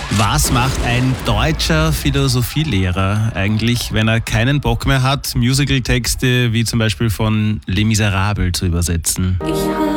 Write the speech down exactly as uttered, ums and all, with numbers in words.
Was macht ein deutscher Philosophielehrer eigentlich, wenn er keinen Bock mehr hat, Musical-Texte wie zum Beispiel von Les Miserables zu übersetzen? Ich